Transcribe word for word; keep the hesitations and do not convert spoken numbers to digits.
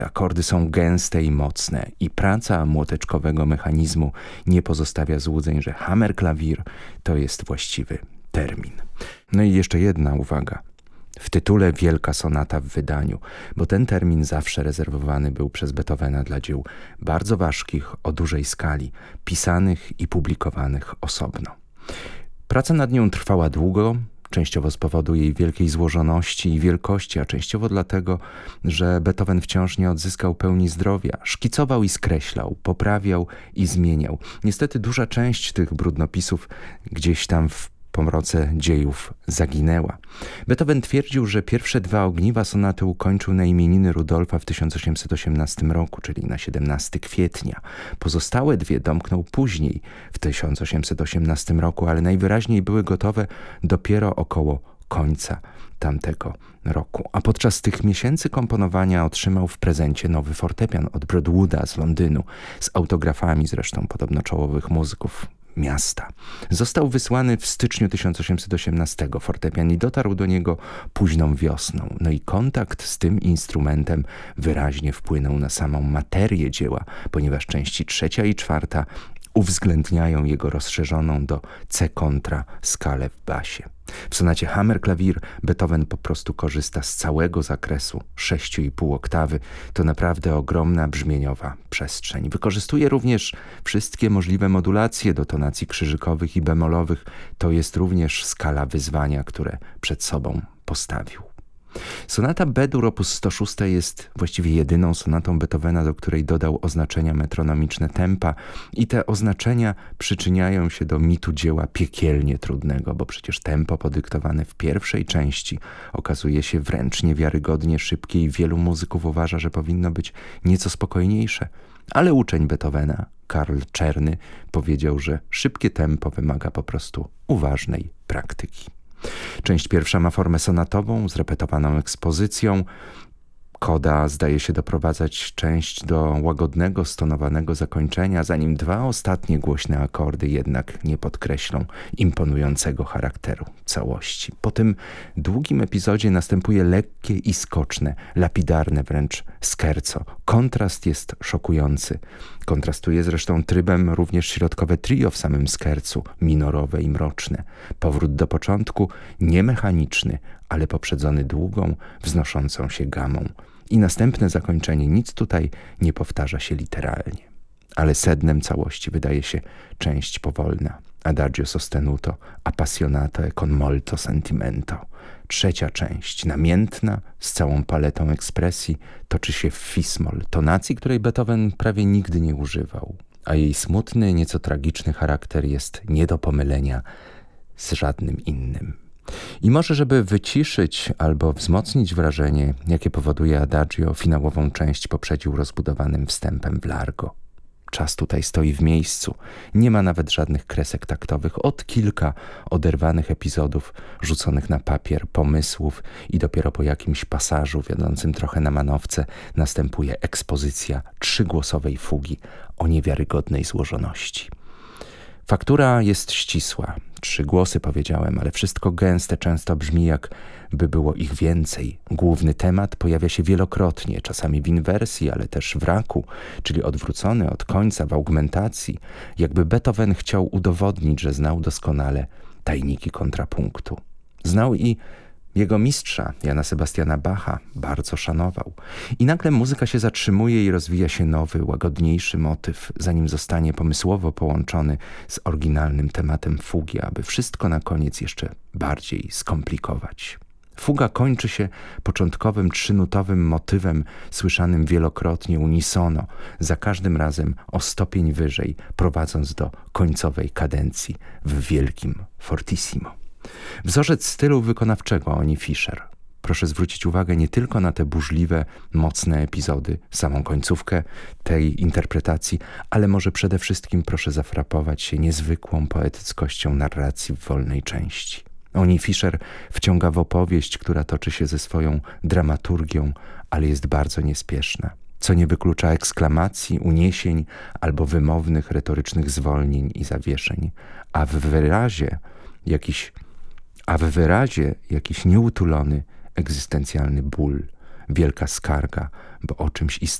Akordy są gęste i mocne i praca młoteczkowego mechanizmu nie pozostawia złudzeń, że hammer-klawir to jest właściwy termin. No i jeszcze jedna uwaga. W tytule Wielka Sonata w wydaniu, bo ten termin zawsze rezerwowany był przez Beethovena dla dzieł bardzo ważkich, o dużej skali, pisanych i publikowanych osobno. Praca nad nią trwała długo, częściowo z powodu jej wielkiej złożoności i wielkości, a częściowo dlatego, że Beethoven wciąż nie odzyskał pełni zdrowia. Szkicował i skreślał, poprawiał i zmieniał. Niestety duża część tych brudnopisów gdzieś tam w pomroce dziejów zaginęła. Beethoven twierdził, że pierwsze dwa ogniwa sonaty ukończył na imieniny Rudolfa w tysiąc osiemset osiemnastym roku, czyli na siedemnastego kwietnia. Pozostałe dwie domknął później, w tysiąc osiemset osiemnastym roku, ale najwyraźniej były gotowe dopiero około końca tamtego roku. A podczas tych miesięcy komponowania otrzymał w prezencie nowy fortepian od Broadwooda z Londynu, z autografami zresztą podobno czołowych muzyków miasta. Został wysłany w styczniu tysiąc osiemset osiemnastego fortepian i dotarł do niego późną wiosną. No i kontakt z tym instrumentem wyraźnie wpłynął na samą materię dzieła, ponieważ części trzecia i czwarta uwzględniają jego rozszerzoną do C-kontra skalę w basie. W sonacie hammer-klawir Beethoven po prostu korzysta z całego zakresu sześć i pół oktawy. To naprawdę ogromna brzmieniowa przestrzeń. Wykorzystuje również wszystkie możliwe modulacje do tonacji krzyżykowych i bemolowych. To jest również skala wyzwania, które przed sobą postawił. Sonata B-dur op. sto sześć jest właściwie jedyną sonatą Beethovena, do której dodał oznaczenia metronomiczne tempa i te oznaczenia przyczyniają się do mitu dzieła piekielnie trudnego, bo przecież tempo podyktowane w pierwszej części okazuje się wręcz niewiarygodnie szybkie i wielu muzyków uważa, że powinno być nieco spokojniejsze. Ale uczeń Beethovena, Karl Czerny, powiedział, że szybkie tempo wymaga po prostu uważnej praktyki. Część pierwsza ma formę sonatową z repetowaną ekspozycją. Koda zdaje się doprowadzać część do łagodnego, stonowanego zakończenia, zanim dwa ostatnie głośne akordy jednak nie podkreślą imponującego charakteru całości. Po tym długim epizodzie następuje lekkie i skoczne, lapidarne wręcz scherzo. Kontrast jest szokujący. Kontrastuje zresztą trybem również środkowe trio w samym scherzu, minorowe i mroczne. Powrót do początku niemechaniczny, ale poprzedzony długą, wznoszącą się gamą. I następne zakończenie nic tutaj nie powtarza się literalnie. Ale sednem całości wydaje się część powolna. Adagio sostenuto, appassionato e con molto sentimento. Trzecia część, namiętna, z całą paletą ekspresji, toczy się w fis-moll, tonacji, której Beethoven prawie nigdy nie używał, a jej smutny, nieco tragiczny charakter jest nie do pomylenia z żadnym innym. I może, żeby wyciszyć albo wzmocnić wrażenie, jakie powoduje Adagio, finałową część poprzedził rozbudowanym wstępem w largo. Czas tutaj stoi w miejscu. Nie ma nawet żadnych kresek taktowych. Od kilka oderwanych epizodów rzuconych na papier, pomysłów i dopiero po jakimś pasażu wiodącym trochę na manowce następuje ekspozycja trzygłosowej fugi o niewiarygodnej złożoności. Faktura jest ścisła. Trzy głosy powiedziałem, ale wszystko gęste często brzmi, jakby było ich więcej. Główny temat pojawia się wielokrotnie, czasami w inwersji, ale też w raku, czyli odwrócony od końca w augmentacji, jakby Beethoven chciał udowodnić, że znał doskonale tajniki kontrapunktu. Znał i jego mistrza, Jana Sebastiana Bacha, bardzo szanował. I nagle muzyka się zatrzymuje i rozwija się nowy, łagodniejszy motyw, zanim zostanie pomysłowo połączony z oryginalnym tematem fugi, aby wszystko na koniec jeszcze bardziej skomplikować. Fuga kończy się początkowym trzynutowym motywem słyszanym wielokrotnie unisono, za każdym razem o stopień wyżej, prowadząc do końcowej kadencji w wielkim fortissimo. Wzorzec stylu wykonawczego Oni Fischer. Proszę zwrócić uwagę nie tylko na te burzliwe, mocne epizody, samą końcówkę tej interpretacji, ale może przede wszystkim proszę zafrapować się niezwykłą poetyckością narracji w wolnej części. Oni Fischer wciąga w opowieść, która toczy się ze swoją dramaturgią, ale jest bardzo niespieszna, co nie wyklucza eksklamacji, uniesień albo wymownych, retorycznych zwolnień i zawieszeń, a w wyrazie jakiś, a w wyrazie jakiś nieutulony, egzystencjalny ból. wielka skarga, bo o czymś istotnym